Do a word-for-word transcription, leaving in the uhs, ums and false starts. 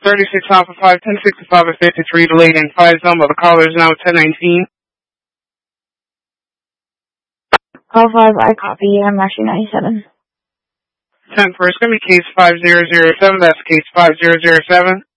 thirty-six Alpha five, ten sixty-five and fifty-three, delayed in five zone, but the caller is now ten nineteen. Alpha five, I copy. I'm actually ninety-seven. ten first, going to be case five zero zero seven. That's case five zero zero seven.